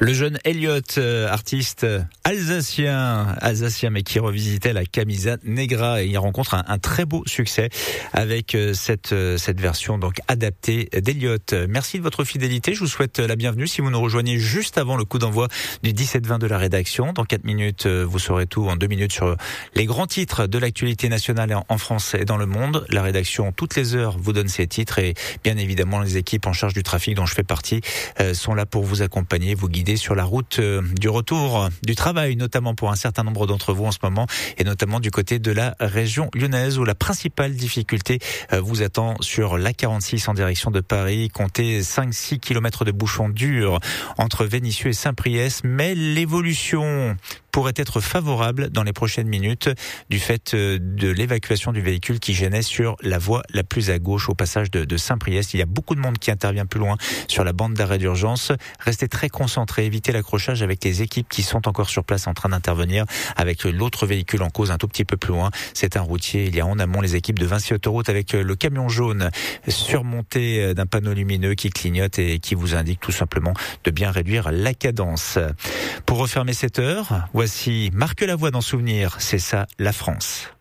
Le jeune Elliot, artiste alsacien mais qui revisitait la camisa negra, et il rencontre un très beau succès avec cette version donc adaptée d'Elliot. Merci de votre fidélité, je vous souhaite la bienvenue si vous nous rejoignez juste avant le coup d'envoi du 17-20 de la rédaction. Dans 4 minutes, vous saurez tout en 2 minutes sur les grands titres de l'actualité nationale en France et dans le monde. La rédaction, toutes les heures, vous donne ces titres et bien évidemment les équipes en charge du trafic dont je fais partie sont là pour vous accompagner, vous guider sur la route du retour du travail, notamment pour un certain nombre d'entre vous en ce moment, et notamment du côté de la région lyonnaise où la principale difficulté vous attend sur l'A46 en direction de Paris. Comptez 5-6 km de bouchons durs entre Vénissieux et Saint-Priest, mais l'évolution pourrait être favorable dans les prochaines minutes du fait de l'évacuation du véhicule qui gênait sur la voie la plus à gauche au passage de Saint-Priest. Il y a beaucoup de monde qui intervient plus loin sur la bande d'arrêt d'urgence. Restez très concentrés, évitez l'accrochage avec les équipes qui sont encore sur place en train d'intervenir avec l'autre véhicule en cause un tout petit peu plus loin. C'est un routier. Il y a en amont les équipes de Vinci Autoroute avec le camion jaune surmonté d'un panneau lumineux qui clignote et qui vous indique tout simplement de bien réduire la cadence. Pour refermer cette heure, voici Marc Lavoie dans Souvenir, c'est ça la France.